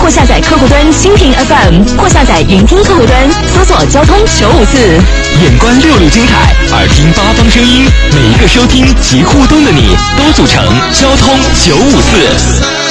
或下载客户端蜻蜓 FM， 或下载云听客户端，搜索交通954。 眼观六路精彩，耳听八方声音，每一个收听及互动的你，都组成交通954。